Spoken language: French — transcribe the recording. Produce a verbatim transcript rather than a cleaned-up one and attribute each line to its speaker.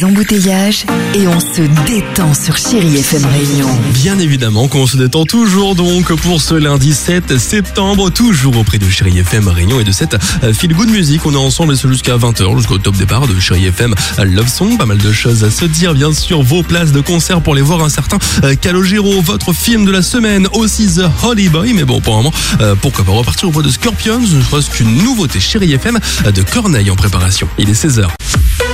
Speaker 1: L'embouteillage et on se détend sur Chérie F M Réunion.
Speaker 2: Bien évidemment qu'on se détend toujours donc pour ce lundi sept septembre, toujours auprès de Chérie F M Réunion et de cette Feel Good Music. On est ensemble et c'est jusqu'à vingt heures, jusqu'au top départ de Chérie F M Love Song. Pas mal de choses à se dire, bien sûr, vos places de concert pour les voir un certain Calogero, votre film de la semaine, aussi The Holy Boy. Mais bon, pour un moment, euh, pourquoi pas repartir au bois de Scorpions, ne serait-ce qu'une nouveauté Chérie F M de Corneille en préparation. Il est seize heures.